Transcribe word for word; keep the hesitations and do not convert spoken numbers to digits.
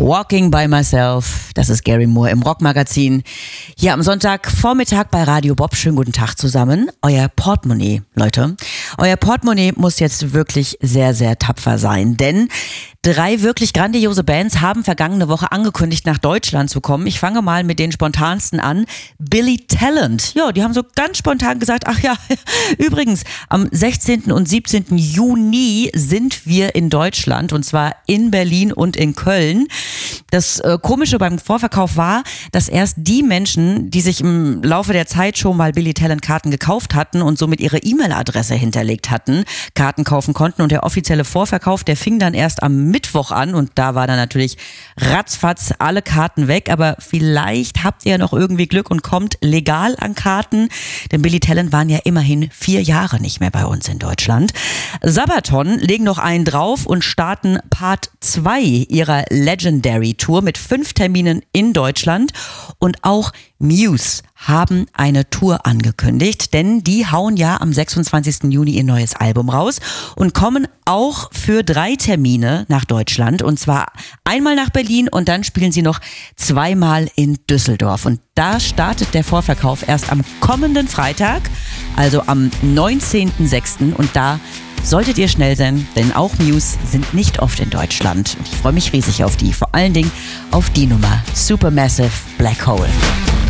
Walking by Myself, das ist Gary Moore im Rockmagazin. Hier am Sonntagvormittag bei Radio Bob. Schönen guten Tag zusammen. Euer Portemonnaie, Leute. Euer Portemonnaie muss jetzt wirklich sehr, sehr tapfer sein, denn drei wirklich grandiose Bands haben vergangene Woche angekündigt, nach Deutschland zu kommen. Ich fange mal mit den spontansten an. Billy Talent. Ja, die haben so ganz spontan gesagt, ach ja, übrigens, am sechzehnten und siebzehnten Juni sind wir in Deutschland, und zwar in Berlin und in Köln. Das äh, Komische beim Vorverkauf war, dass erst die Menschen, die sich im Laufe der Zeit schon mal Billy Talent Karten gekauft hatten und somit ihre E-Mail-Adresse hinterlegt hatten, Karten kaufen konnten. Und der offizielle Vorverkauf, der fing dann erst am Mittwoch an, und da war dann natürlich ratzfatz alle Karten weg. Aber vielleicht habt ihr noch irgendwie Glück und kommt legal an Karten, denn Billy Talent waren ja immerhin vier Jahre nicht mehr bei uns in Deutschland. Sabaton legen noch einen drauf und starten Part zwei ihrer Legendary Tour mit fünf Terminen in Deutschland. Und auch Muse haben eine Tour angekündigt, denn die hauen ja am sechsundzwanzigsten Juni ihr neues Album raus und kommen auch für drei Termine nach Deutschland, und zwar einmal nach Berlin und dann spielen sie noch zweimal in Düsseldorf. Und da startet der Vorverkauf erst am kommenden Freitag, also am neunzehnten sechsten und da solltet ihr schnell sein, denn auch Muse sind nicht oft in Deutschland. Und ich freue mich riesig auf die, vor allen Dingen auf die Nummer Supermassive Black Hole.